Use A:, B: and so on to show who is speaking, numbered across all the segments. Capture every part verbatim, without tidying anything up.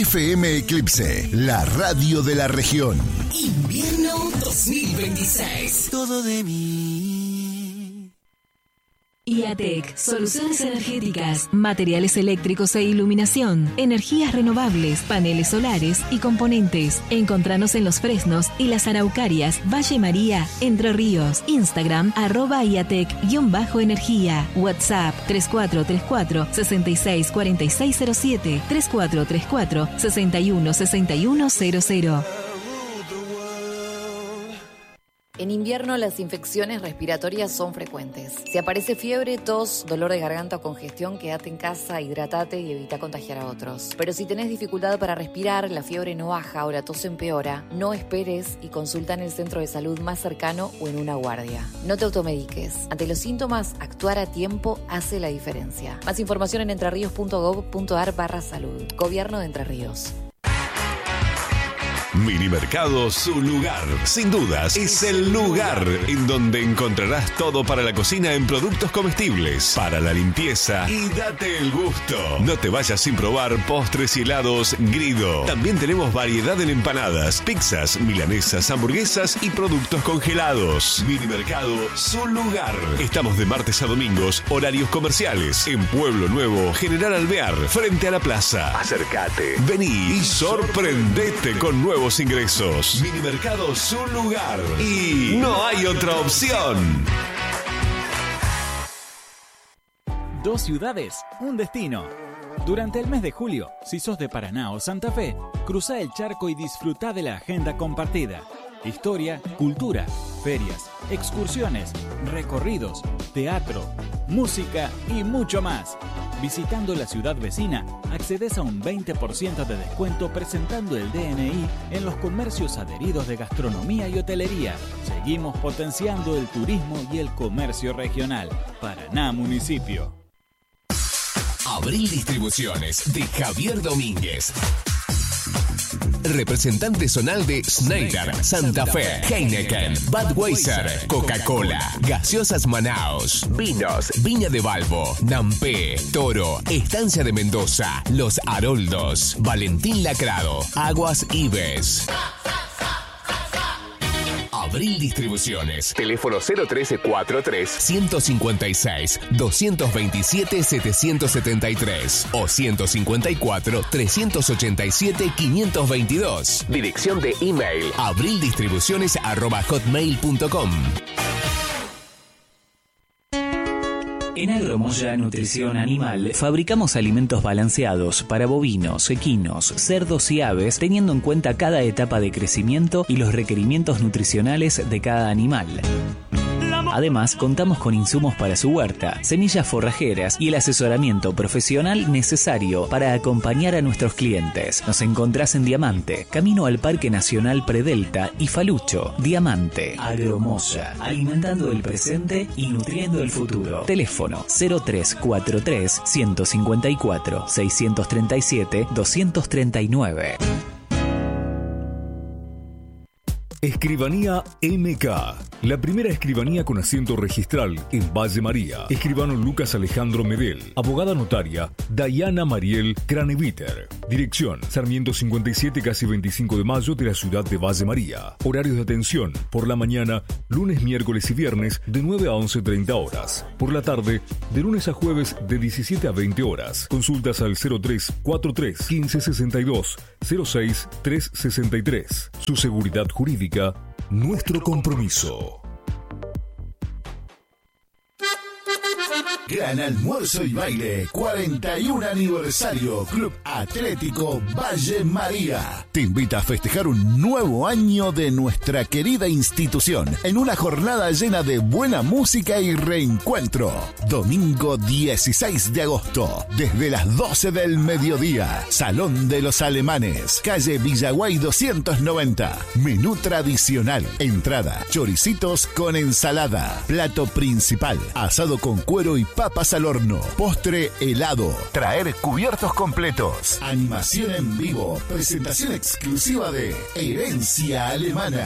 A: F M Eclipse, la radio de la región.
B: Invierno dos mil veintiséis.
C: Todo de mí.
D: IATEC, soluciones energéticas, materiales eléctricos e iluminación, energías renovables, paneles solares y componentes. Encontranos en Los Fresnos y Las Araucarias, Valle María, Entre Ríos. Instagram, arroba IATEC-energía. WhatsApp, tres cuatro tres cuatro, seis seis cuatro seis cero siete, tres cuatro tres cuatro, seis uno seis uno cero cero.
E: En invierno las infecciones respiratorias son frecuentes. Si aparece fiebre, tos, dolor de garganta o congestión, quédate en casa, hidratate y evita contagiar a otros. Pero si tenés dificultad para respirar, la fiebre no baja o la tos empeora, no esperes y consulta en el centro de salud más cercano o en una guardia. No te automediques. Ante los síntomas, actuar a tiempo hace la diferencia. Más información en entreríos.gov.ar barra salud. Gobierno de Entre Ríos.
F: Minimercado Su Lugar. Sin dudas, es el lugar en donde encontrarás todo para la cocina en productos comestibles, para la limpieza y date el gusto. No te vayas sin probar postres y helados Grido. También tenemos variedad en empanadas, pizzas, milanesas, hamburguesas y productos congelados. Minimercado Su Lugar. Estamos de martes a domingos, horarios comerciales, en Pueblo Nuevo, General Alvear, frente a la plaza. Acércate, vení y sorprendete con nuevos ingresos. Minimercado Su Lugar. Y no hay otra opción.
G: Dos ciudades, un destino. Durante el mes de julio, si sos de Paraná o Santa Fe, cruzá el charco y disfrutá de la agenda compartida. Historia, cultura, ferias, excursiones, recorridos, teatro, música y mucho más. Visitando la ciudad vecina, accedes a un veinte por ciento de descuento presentando el D N I en los comercios adheridos de gastronomía y hotelería. Seguimos potenciando el turismo y el comercio regional. Paraná Municipio.
B: Abril Distribuciones de Javier Domínguez. Representante zonal de Schneider, Santa Fe, Heineken, Budweiser, Coca-Cola, Gaseosas Manaos, Vinos, Viña de Balbo, Nampé, Toro, Estancia de Mendoza, Los Haroldos, Valentín Lacrado, Aguas Ives. Abril Distribuciones. Teléfono cero trece cuarenta y tres, ciento cincuenta y seis, doscientos veintisiete, setecientos setenta y tres o ciento cincuenta y cuatro, trescientos ochenta y siete, quinientos veintidós. Dirección de email abrildistribuciones arroba hotmail punto com.
H: En Agromoya Nutrición Animal fabricamos alimentos balanceados para bovinos, equinos, cerdos y aves, teniendo en cuenta cada etapa de crecimiento y los requerimientos nutricionales de cada animal. Además, contamos con insumos para su huerta, semillas forrajeras y el asesoramiento profesional necesario para acompañar a nuestros clientes. Nos encontrás en Diamante, camino al Parque Nacional Predelta y Falucho. Diamante, Agromoya, alimentando el presente y nutriendo el futuro. Teléfono cero tres cuarenta y tres, ciento cincuenta y cuatro, seiscientos treinta y siete, doscientos treinta y nueve.
I: Escribanía M K, la primera escribanía con asiento registral en Valle María. Escribano Lucas Alejandro Medel. Abogada notaria Dayana Mariel Craneviter. Dirección Sarmiento cincuenta y siete, casi veinticinco de mayo de la ciudad de Valle María. Horarios de atención: por la mañana, lunes, miércoles y viernes de nueve a once treinta horas. Por la tarde, de lunes a jueves de diecisiete a veinte horas. Consultas al cero tres cuarenta y tres, quince sesenta y dos, cero seis tres sesenta y tres. Su seguridad jurídica, nuestro compromiso.
A: Gran almuerzo y baile, cuarenta y un aniversario, Club Atlético Valle María. Te invita a festejar un nuevo año de nuestra querida institución en una jornada llena de buena música y reencuentro. Domingo dieciséis de agosto, desde las doce del mediodía, Salón de los Alemanes, calle Villaguay doscientos noventa. Menú tradicional, entrada, choricitos con ensalada, plato principal, asado con cuero y pan papas al horno, postre helado, traer cubiertos completos, animación en vivo, presentación exclusiva de Herencia Alemana.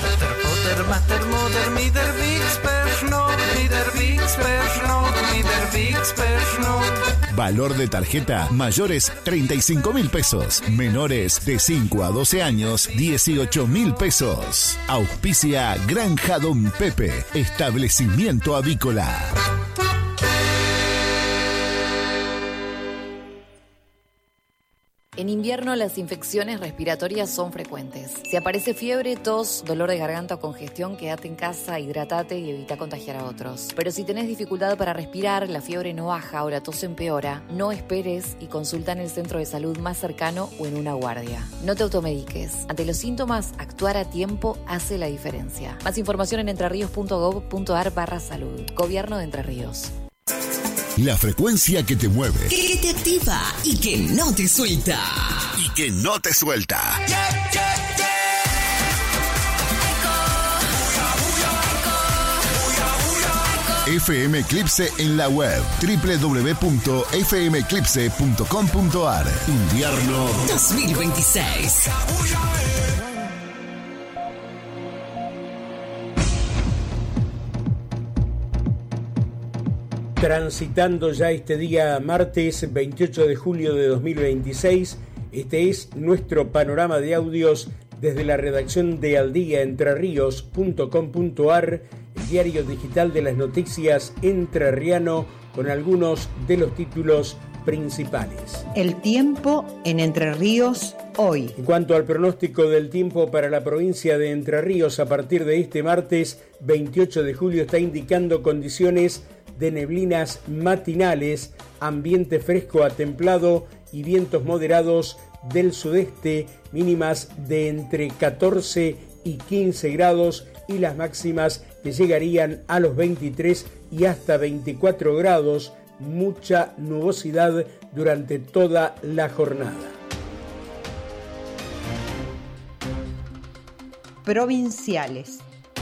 A: Valor de tarjeta mayores treinta y cinco mil pesos, menores de cinco a doce años dieciocho mil pesos. Auspicia Granja Don Pepe, establecimiento avícola.
E: En invierno las infecciones respiratorias son frecuentes. Si aparece fiebre, tos, dolor de garganta o congestión, quédate en casa, hidratate y evita contagiar a otros. Pero si tenés dificultad para respirar, la fiebre no baja o la tos empeora, no esperes y consulta en el centro de salud más cercano o en una guardia. No te automediques. Ante los síntomas, actuar a tiempo hace la diferencia. Más información en entrerríos.gov.ar barra salud. Gobierno de Entre Ríos.
A: La frecuencia que te mueve.
C: Que te activa y que no te suelta.
A: Y que no te suelta.
C: Yeah, yeah, yeah.
A: F M Eclipse en la web doble u doble u doble u punto f m eclipse punto com punto a r. Invierno
C: dos mil veintiséis.
J: Transitando ya este día martes veintiocho de julio de dos mil veintiséis, este es nuestro panorama de audios desde la redacción de aldía entre ríos punto com punto a r, el diario digital de las noticias entrerriano, con algunos de los títulos principales.
K: El tiempo en Entre Ríos hoy.
J: En cuanto al pronóstico del tiempo para la provincia de Entre Ríos, a partir de este martes veintiocho de julio está indicando condiciones de neblinas matinales, ambiente fresco a templado y vientos moderados del sudeste, mínimas de entre catorce y quince grados y las máximas que llegarían a los veintitrés y hasta veinticuatro grados, mucha nubosidad durante toda la jornada.
K: Provinciales.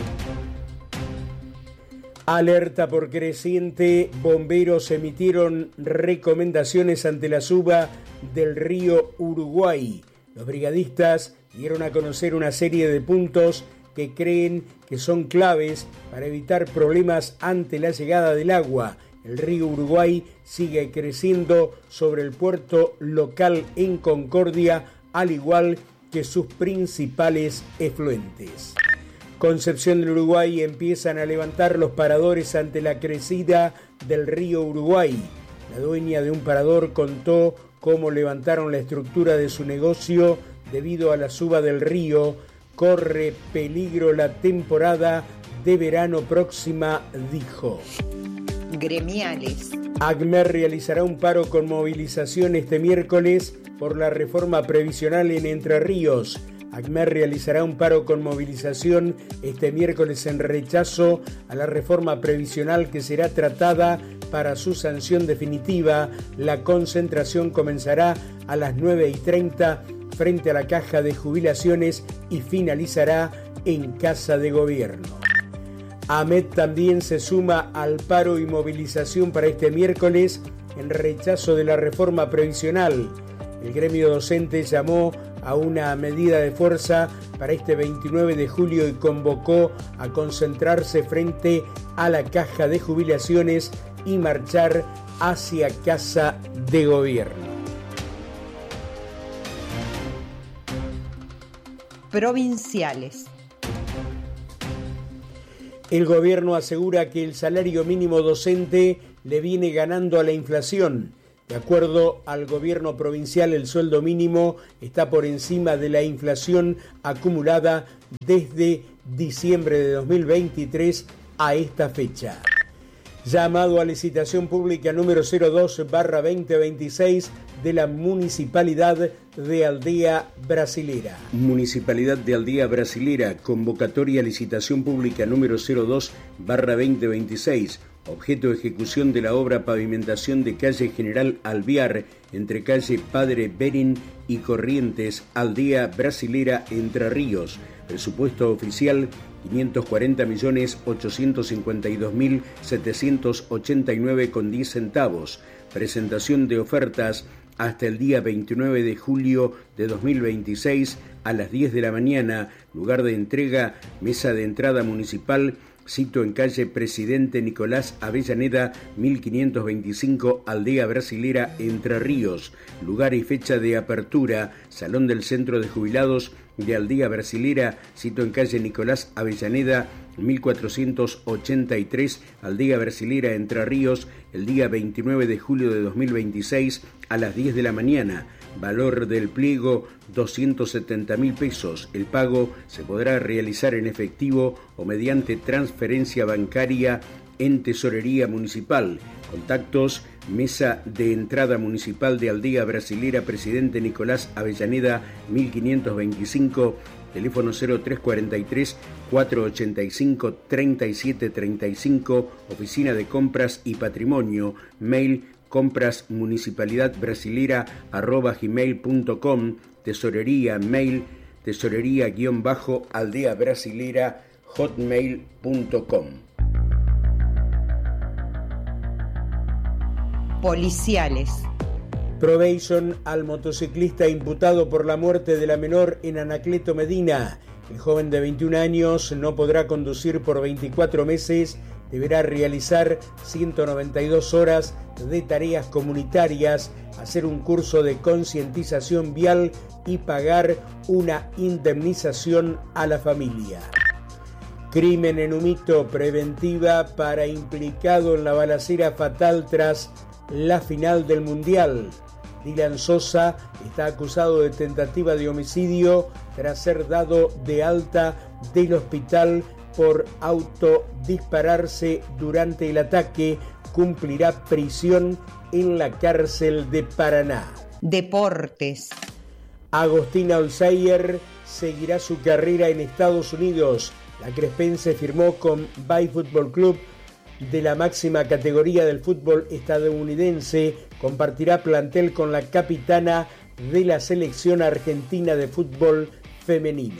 J: Alerta por creciente, bomberos emitieron recomendaciones ante la suba del río Uruguay. Los brigadistas dieron a conocer una serie de puntos que creen que son claves para evitar problemas ante la llegada del agua. El río Uruguay sigue creciendo sobre el puerto local en Concordia, al igual que sus principales efluentes. Concepción del Uruguay empiezan a levantar los paradores ante la crecida del río Uruguay. La dueña de un parador contó cómo levantaron la estructura de su negocio debido a la suba del río. Corre peligro la temporada de verano próxima, dijo.
K: Gremiales.
J: ACMER realizará un paro con movilización este miércoles por la reforma previsional en Entre Ríos. ACMER realizará un paro con movilización este miércoles en rechazo a la reforma previsional que será tratada para su sanción definitiva. La concentración comenzará a las nueve y treinta frente a la Caja de Jubilaciones y finalizará en Casa de Gobierno. AMET también se suma al paro y movilización para este miércoles en rechazo de la reforma previsional. El gremio docente llamó a una medida de fuerza para este veintinueve de julio y convocó a concentrarse frente a la Caja de Jubilaciones y marchar hacia Casa de Gobierno.
K: Provinciales.
J: El gobierno asegura que el salario mínimo docente le viene ganando a la inflación. De acuerdo al gobierno provincial, el sueldo mínimo está por encima de la inflación acumulada desde diciembre de dos mil veintitrés a esta fecha. Llamado a licitación pública número cero dos barra veinte veintiséis de la Municipalidad de Aldea Brasilera. Municipalidad de Aldea Brasilera, convocatoria a licitación pública número cero dos barra veinte veintiséis. Objeto de ejecución de la obra pavimentación de calle General Alvear entre calle Padre Berín y Corrientes, Aldea Brasilera, Entre Ríos. Presupuesto oficial quinientos cuarenta millones ochocientos cincuenta y dos mil setecientos ochenta y nueve con diez centavos. Presentación de ofertas hasta el día veintinueve de julio de dos mil veintiséis a las diez de la mañana. Lugar de entrega, mesa de entrada municipal. Sito en calle Presidente Nicolás Avellaneda, mil quinientos veinticinco, Aldea Brasilera, Entre Ríos. Lugar y fecha de apertura, Salón del Centro de Jubilados de Aldea Brasilera, sito en calle Nicolás Avellaneda, mil cuatrocientos ochenta y tres, Aldea Brasilera, Entre Ríos, el día veintinueve de julio de dos mil veintiséis a las diez de la mañana. Valor del pliego, doscientos setenta mil pesos. El pago se podrá realizar en efectivo o mediante transferencia bancaria en Tesorería Municipal. Contactos: Mesa de Entrada Municipal de Aldea Brasilera, Presidente Nicolás Avellaneda, mil quinientos veinticinco, teléfono cero tres cuarenta y tres, cuatrocientos ochenta y cinco, treinta y siete treinta y cinco, Oficina de Compras y Patrimonio, mail compras municipalidad brasilera arroba gmail punto com, tesorería, mail tesorería guión bajo aldea brasilera hotmail punto com.
K: Policiales.
J: Probation al motociclista imputado por la muerte de la menor en Anacleto, Medina. El joven de veintiún años no podrá conducir por veinticuatro meses, deberá realizar ciento noventa y dos horas de tareas comunitarias, hacer un curso de concientización vial y pagar una indemnización a la familia. Crimen en Humito, preventiva para implicado en la balacera fatal tras la final del Mundial. Dylan Sosa está acusado de tentativa de homicidio tras ser dado de alta del hospital por autodispararse durante el ataque. Cumplirá prisión en la cárcel de Paraná.
K: Deportes.
J: Agostina Olsayer seguirá su carrera en Estados Unidos. La crespense firmó con Bay Football Club de la máxima categoría del fútbol estadounidense. Compartirá plantel con la capitana de la selección argentina de fútbol femenino.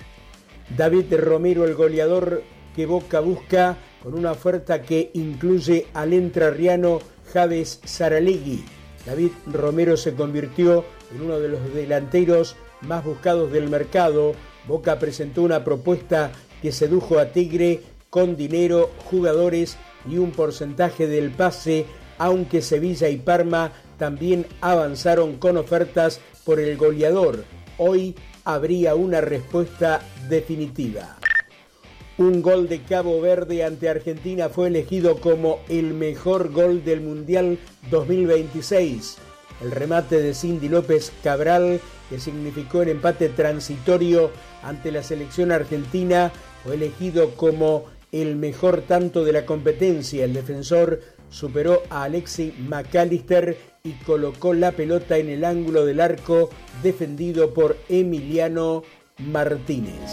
J: David Romero, el goleador que Boca busca, con una oferta que incluye al entrerriano Javes Saralegui. David Romero se convirtió en uno de los delanteros más buscados del mercado. Boca presentó una propuesta que sedujo a Tigre con dinero, jugadores y un porcentaje del pase, aunque Sevilla y Parma también avanzaron con ofertas por el goleador. Hoy habría una respuesta definitiva. Un gol de Cabo Verde ante Argentina fue elegido como el mejor gol del Mundial dos mil veintiséis. El remate de Cindy López Cabral, que significó el empate transitorio ante la selección argentina, fue elegido como el mejor tanto de la competencia. El defensor superó a Alexis McAllister y colocó la pelota en el ángulo del arco, defendido por Emiliano Martínez.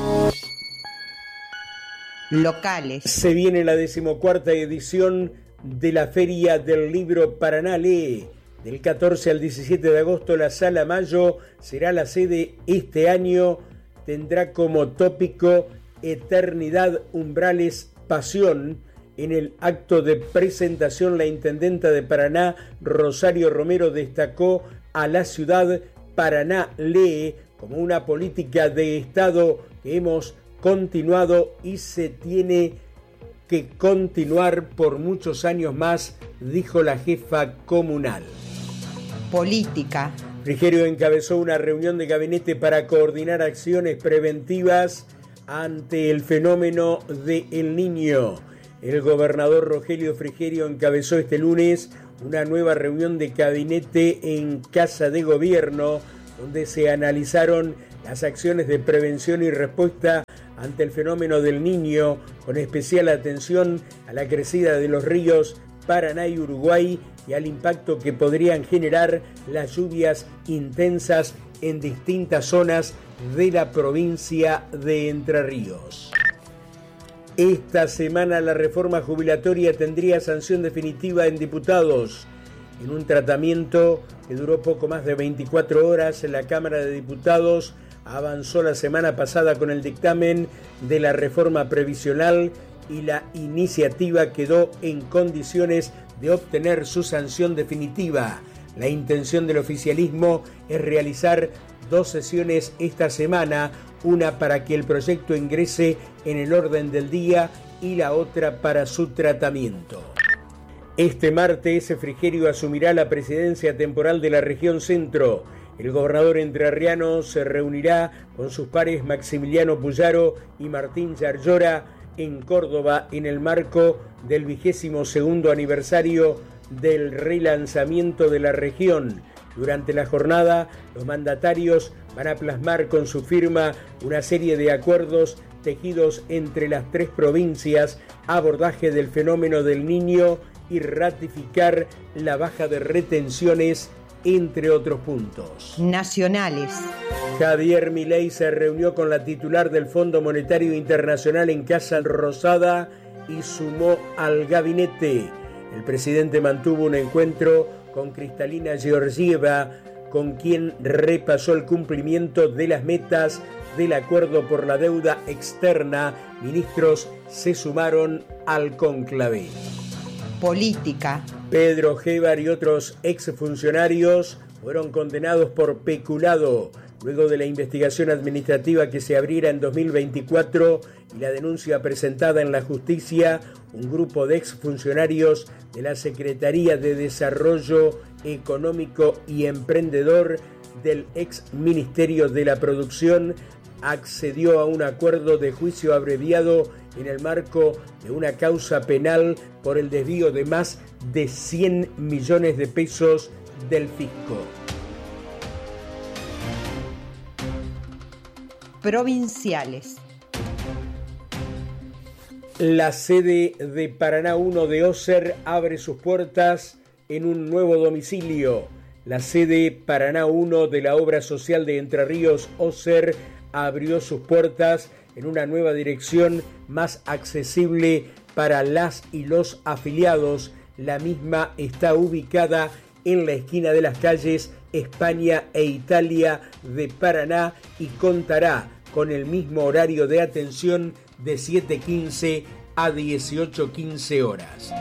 K: Locales.
J: Se viene la decimocuarta edición de la Feria del Libro Paraná Lee. Del catorce al diecisiete de agosto, la Sala Mayo será la sede este año. Tendrá como tópico Eternidad, Umbrales, Pasión. En el acto de presentación, la intendenta de Paraná, Rosario Romero, destacó a la ciudad Paraná Lee como una política de Estado que hemos continuado y se tiene que continuar por muchos años más, dijo la jefa comunal.
K: Política.
J: Frigerio encabezó una reunión de gabinete para coordinar acciones preventivas ante el fenómeno de El Niño. El gobernador Rogelio Frigerio encabezó este lunes una nueva reunión de gabinete en Casa de Gobierno, donde se analizaron las acciones de prevención y respuesta ante el fenómeno del Niño, con especial atención a la crecida de los ríos Paraná y Uruguay y al impacto que podrían generar las lluvias intensas en distintas zonas de la provincia de Entre Ríos. Esta semana la reforma jubilatoria tendría sanción definitiva en diputados. En un tratamiento que duró poco más de veinticuatro horas, la Cámara de Diputados avanzó la semana pasada con el dictamen de la reforma previsional y la iniciativa quedó en condiciones de obtener su sanción definitiva. La intención del oficialismo es realizar dos sesiones esta semana, una para que el proyecto ingrese en el orden del día y la otra para su tratamiento. Este martes, Frigerio asumirá la presidencia temporal de la región centro. El gobernador entrerriano se reunirá con sus pares Maximiliano Puyaro y Martín Yarlora en Córdoba en el marco del vigésimo segundo aniversario del relanzamiento de la región. Durante la jornada, los mandatarios van a plasmar con su firma una serie de acuerdos tejidos entre las tres provincias, abordaje del fenómeno del Niño y ratificar la baja de retenciones, entre otros puntos.
K: Nacionales.
J: Javier Milei se reunió con la titular del Fondo Monetario Internacional en Casa Rosada y sumó al gabinete. El presidente mantuvo un encuentro con Kristalina Georgieva, con quien repasó el cumplimiento de las metas del acuerdo por la deuda externa. Ministros se sumaron al cónclave.
K: Política.
J: Pedro Gévar y otros exfuncionarios fueron condenados por peculado luego de la investigación administrativa que se abriera en dos mil veinticuatro y la denuncia presentada en la justicia. Un grupo de exfuncionarios de la Secretaría de Desarrollo Económico y Emprendedor del ex Ministerio de la Producción accedió a un acuerdo de juicio abreviado en el marco de una causa penal por el desvío de más de cien millones de pesos del fisco.
K: Provinciales.
J: La sede de Paraná uno de Oser abre sus puertas en un nuevo domicilio. La sede Paraná uno de la obra social de Entre Ríos Oser abrió sus puertas en una nueva dirección más accesible para las y los afiliados. La misma está ubicada en la esquina de las calles España e Italia de Paraná y contará con el mismo horario de atención de siete quince a dieciocho quince horas.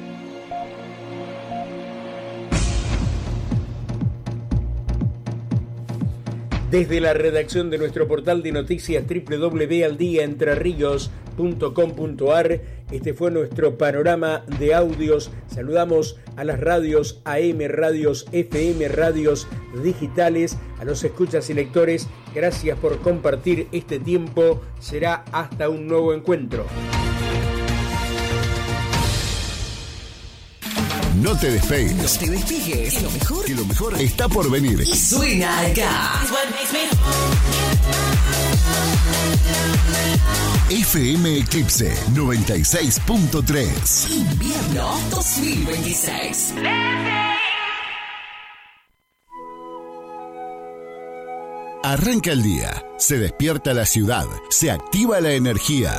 J: Desde la redacción de nuestro portal de noticias doble u doble u doble u punto al día entre ríos punto com punto a r, este fue nuestro panorama de audios. Saludamos a las radios A M, radios F M, radios digitales, a los escuchas y lectores. Gracias por compartir este tiempo. Será hasta un nuevo encuentro.
A: No te despegues.
C: No te despegues. Que lo mejor,
A: que lo mejor está por venir.
C: Y suena acá.
A: F M Eclipse noventa y seis punto tres.
C: Invierno dos mil veintiséis.
A: Arranca el día, se despierta la ciudad, se activa la energía.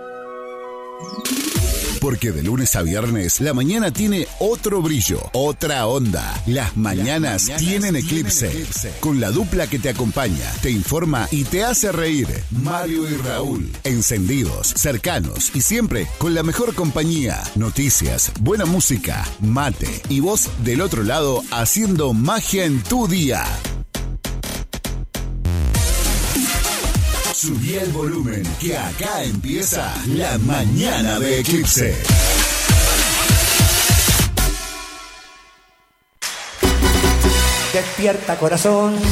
A: Porque de lunes a viernes la mañana tiene otro brillo, otra onda. Las mañanas, Las mañanas tienen, eclipse. tienen eclipse. Con la dupla que te acompaña, te informa y te hace reír. Mario y Raúl. Encendidos, cercanos y siempre con la mejor compañía. Noticias, buena música, mate y vos del otro lado haciendo magia en tu día. Subí el volumen, que acá empieza la mañana de Eclipse.
L: Despierta, corazón.